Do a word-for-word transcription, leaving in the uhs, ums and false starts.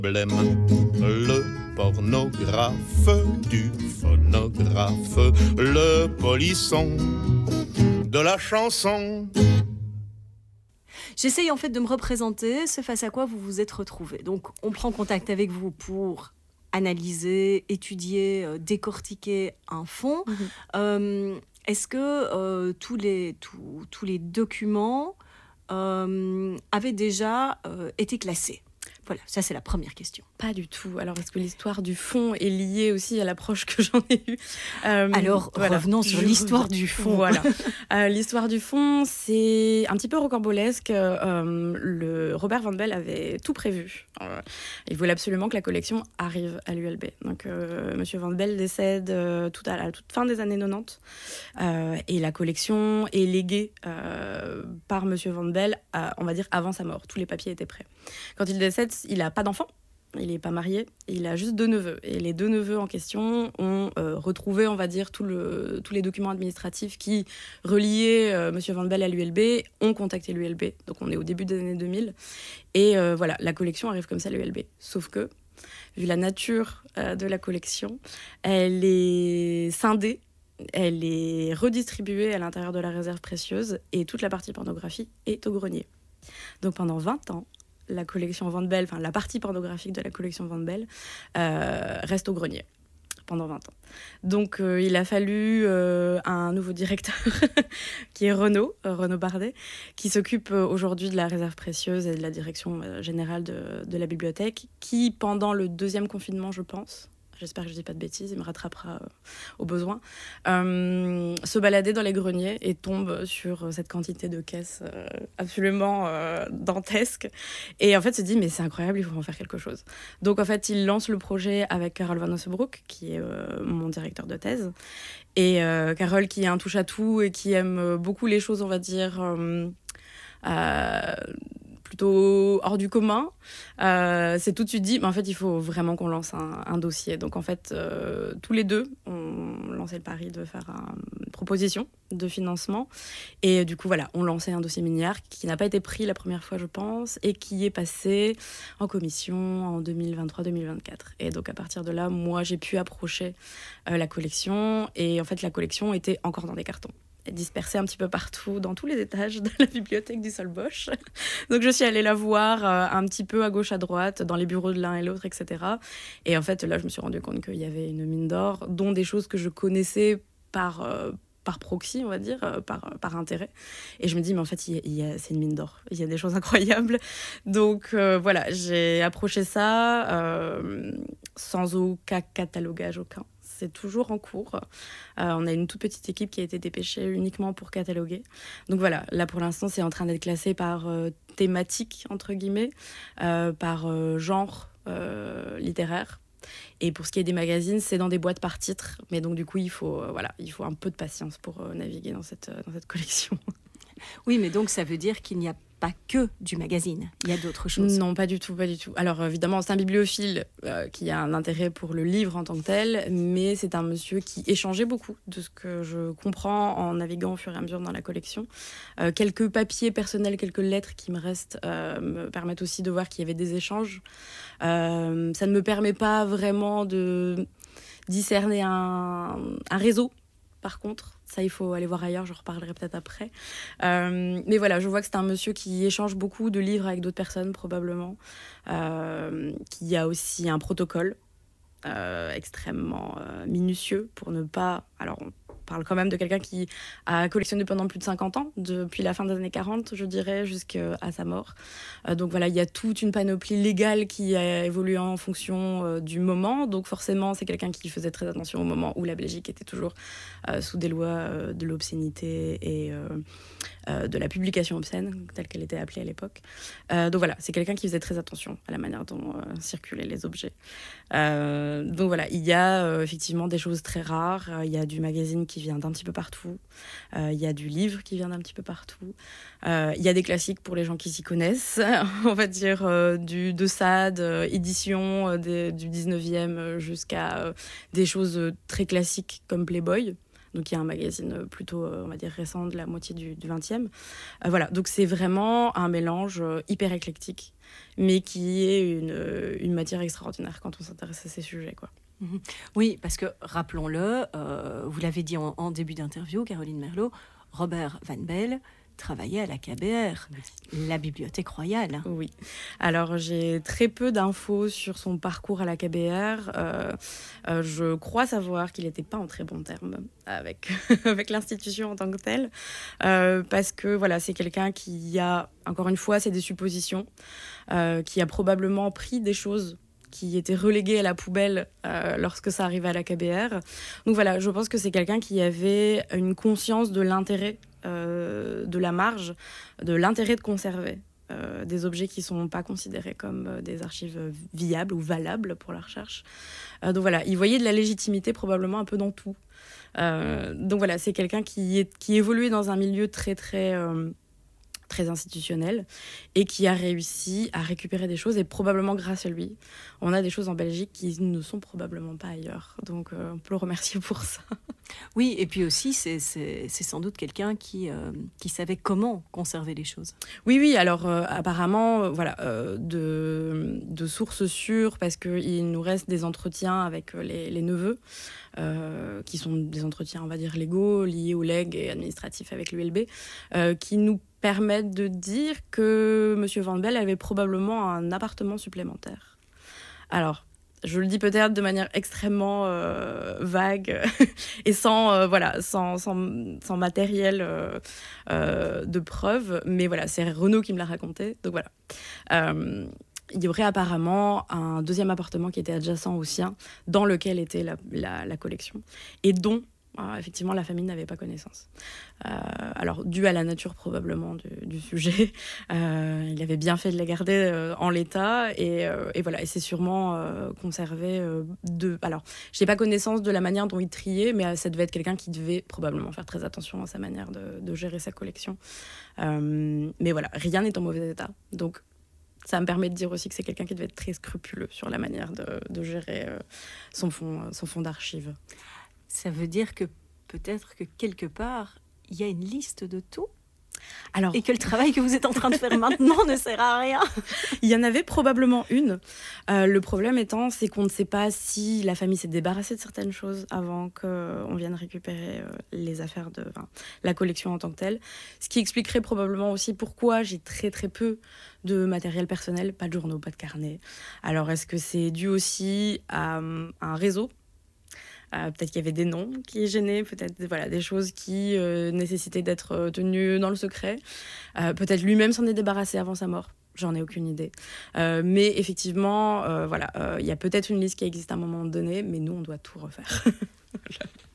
Blême, le pornographe du phonographe, le polisson de la chanson. J'essaye en fait de me représenter ce face à quoi vous vous êtes retrouvés. Donc on prend contact avec vous pour analyser, étudier, euh, décortiquer un fond. Mmh. Euh, est-ce que euh, tous, les, tous, tous les documents euh, avaient déjà euh, été classés ? Voilà, ça c'est la première question. Pas du tout. Alors, est-ce que l'histoire du fond est liée aussi à l'approche que j'en ai eue ? euh, Alors, voilà. Revenons sur Je l'histoire reviens. du fond. Voilà. euh, l'histoire du fond, c'est un petit peu rocambolesque. Euh, le Robert Van Belle avait tout prévu. Euh, il voulait absolument que la collection arrive à l'U L B. Donc, euh, Monsieur Van Belle décède euh, tout à la toute fin des années quatre-vingt-dix. Euh, et la collection est léguée euh, par Monsieur Van Belle, à, on va dire, avant sa mort. Tous les papiers étaient prêts. Quand il décède, il n'a pas d'enfant, il n'est pas marié, il a juste deux neveux. Et les deux neveux en question ont euh, retrouvé, on va dire, tout le, tous les documents administratifs qui reliaient euh, M. Van Belle à l'U L B, ont contacté l'U L B. Donc on est au début des années deux mille. Et euh, voilà, la collection arrive comme ça à l'U L B. Sauf que, vu la nature euh, de la collection, elle est scindée, elle est redistribuée à l'intérieur de la réserve précieuse et toute la partie pornographie est au grenier. Donc pendant vingt ans, la collection Van Belle, enfin la partie pornographique de la collection Van Belle euh, reste au grenier pendant vingt ans. Donc euh, il a fallu euh, un nouveau directeur qui est Renaud, euh, Renaud Bardet, qui s'occupe euh, aujourd'hui de la réserve précieuse et de la direction euh, générale de, de la bibliothèque, qui pendant le deuxième confinement, je pense, j'espère que je ne dis pas de bêtises, il me rattrapera euh, au besoin, euh, se balader dans les greniers et tombe sur cette quantité de caisses euh, absolument euh, dantesque. Et en fait, se dit, mais c'est incroyable, il faut en faire quelque chose. Donc en fait, il lance le projet avec Carole Van Ossebroek, qui est euh, mon directeur de thèse. Et euh, Carole, qui est un touche-à-tout et qui aime beaucoup les choses, on va dire... Euh, euh, plutôt hors du commun, euh, c'est tout de suite dit, mais en fait, il faut vraiment qu'on lance un, un dossier. Donc, en fait, euh, tous les deux, on lancé le pari de faire un, une proposition de financement. Et du coup, voilà, on lançait un dossier minière qui n'a pas été pris la première fois, je pense, et qui est passé en commission en deux mille vingt-trois deux mille vingt-quatre. Et donc, à partir de là, moi, j'ai pu approcher euh, la collection. Et en fait, la collection était encore dans des cartons, dispersée un petit peu partout, dans tous les étages de la bibliothèque du Solbosch. Donc je suis allée la voir euh, un petit peu à gauche, à droite, dans les bureaux de l'un et l'autre, et cetera. Et en fait, là, je me suis rendu compte qu'il y avait une mine d'or, dont des choses que je connaissais par, euh, par proxy, on va dire, euh, par, par intérêt. Et je me dis, mais en fait, il y a, il y a, c'est une mine d'or. Il y a des choses incroyables. Donc euh, voilà, j'ai approché ça euh, sans aucun catalogage, aucun. C'est toujours en cours. Euh, on a une toute petite équipe qui a été dépêchée uniquement pour cataloguer. Donc voilà, là pour l'instant, c'est en train d'être classé par euh, thématique, entre guillemets, euh, par euh, genre euh, littéraire. Et pour ce qui est des magazines, c'est dans des boîtes par titre. Mais donc du coup, il faut, euh, voilà, il faut un peu de patience pour euh, naviguer dans cette, euh, dans cette collection. Oui, mais donc ça veut dire qu'il n'y a pas que du magazine, il y a d'autres choses. Non, pas du tout, pas du tout. Alors évidemment, c'est un bibliophile euh, qui a un intérêt pour le livre en tant que tel, mais c'est un monsieur qui échangeait beaucoup, de ce que je comprends en naviguant au fur et à mesure dans la collection. Euh, quelques papiers personnels, quelques lettres qui me restent euh, me permettent aussi de voir qu'il y avait des échanges. Euh, ça ne me permet pas vraiment de discerner un, un réseau. Par contre, ça, il faut aller voir ailleurs, je reparlerai peut-être après. Euh, mais voilà, je vois que c'est un monsieur qui échange beaucoup de livres avec d'autres personnes, probablement. Euh, qui a aussi un protocole euh, extrêmement euh, minutieux pour ne pas... Alors, on parle quand même de quelqu'un qui a collectionné pendant plus de cinquante ans, depuis la fin des années quarante, je dirais, jusqu'à sa mort. Euh, donc voilà, il y a toute une panoplie légale qui a évolué en fonction euh, du moment. Donc forcément, c'est quelqu'un qui faisait très attention au moment où la Belgique était toujours euh, sous des lois euh, de l'obscénité et euh, euh, de la publication obscène, telle qu'elle était appelée à l'époque. Euh, donc voilà, c'est quelqu'un qui faisait très attention à la manière dont euh, circulaient les objets. Euh, donc voilà, il y a euh, effectivement des choses très rares. Euh, il y a du magazine qui vient d'un petit peu partout. Euh, il y a du livre qui vient d'un petit peu partout. Euh, il y a des classiques pour les gens qui s'y connaissent. On va dire euh, du de Sade, euh, édition euh, des, du dix-neuvième jusqu'à euh, des choses très classiques comme Playboy. donc qui est un magazine plutôt, on va dire, récent, de la moitié du, du vingtième. Euh, voilà, donc c'est vraiment un mélange hyper éclectique, mais qui est une, une matière extraordinaire quand on s'intéresse à ces sujets, quoi. Oui, parce que, rappelons-le, euh, vous l'avez dit en, en début d'interview, Caroline Merlot, Robert Van Belle travaillait à l'A K B R, oui. La Bibliothèque royale. Oui. Alors, j'ai très peu d'infos sur son parcours à l'A K B R. Euh, euh, je crois savoir qu'il n'était pas en très bons termes avec, avec l'institution en tant que telle, euh, parce que voilà, c'est quelqu'un qui a, encore une fois, c'est des suppositions, euh, qui a probablement pris des choses qui était relégué à la poubelle euh, lorsque ça arrivait à l'A K B R. Donc voilà, je pense que c'est quelqu'un qui avait une conscience de l'intérêt, euh, de la marge, de l'intérêt de conserver euh, des objets qui ne sont pas considérés comme euh, des archives viables ou valables pour la recherche. Euh, donc voilà, il voyait de la légitimité probablement un peu dans tout. Euh, donc voilà, c'est quelqu'un qui, est, qui évoluait dans un milieu très très... Euh, très institutionnel et qui a réussi à récupérer des choses, et probablement grâce à lui, on a des choses en Belgique qui ne sont probablement pas ailleurs. Donc euh, on peut le remercier pour ça. Oui, et puis aussi, c'est, c'est, c'est sans doute quelqu'un qui, euh, qui savait comment conserver les choses. Oui, oui, alors euh, apparemment, euh, voilà, euh, de, de sources sûres, parce qu'il nous reste des entretiens avec les, les neveux, euh, qui sont des entretiens, on va dire, légaux, liés aux legs et administratifs avec l'U L B, euh, qui nous permettent de dire que M. Van Belle avait probablement un appartement supplémentaire. Alors, je le dis peut-être de manière extrêmement euh, vague et sans, euh, voilà, sans, sans, sans matériel euh, euh, de preuve, mais voilà, c'est Renaud qui me l'a raconté, donc voilà. Euh, il y aurait apparemment un deuxième appartement qui était adjacent au sien, dans lequel était la, la, la collection, et dont Euh, effectivement, la famille n'avait pas connaissance. Euh, alors, dû à la nature probablement du, du sujet, euh, il avait bien fait de la garder euh, en l'état, et, euh, et voilà, et c'est sûrement euh, conservé euh, de. Alors, j'ai pas connaissance de la manière dont il triait, mais euh, ça devait être quelqu'un qui devait probablement faire très attention à sa manière de, de gérer sa collection. Euh, mais voilà, rien n'est en mauvais état, donc. Ça me permet de dire aussi que c'est quelqu'un qui devait être très scrupuleux sur la manière de, de gérer euh, son fonds, son fonds d'archives. Ça veut dire que peut-être que quelque part, il y a une liste de tout. Alors, et que le travail que vous êtes en train de faire maintenant ne sert à rien. Il y en avait probablement une. Euh, le problème étant, c'est qu'on ne sait pas si la famille s'est débarrassée de certaines choses avant qu'on vienne récupérer euh, les affaires de enfin, la collection en tant que telle. Ce qui expliquerait probablement aussi pourquoi j'ai très très peu de matériel personnel, pas de journaux, pas de carnet. Alors, est-ce que c'est dû aussi à, à un réseau ? Euh, peut-être qu'il y avait des noms qui gênaient, peut-être voilà, des choses qui euh, nécessitaient d'être tenues dans le secret. Euh, peut-être lui-même s'en est débarrassé avant sa mort. J'en ai aucune idée. Euh, mais effectivement, euh, voilà, il euh, y a peut-être une liste qui existe à un moment donné, mais nous, on doit tout refaire. Voilà.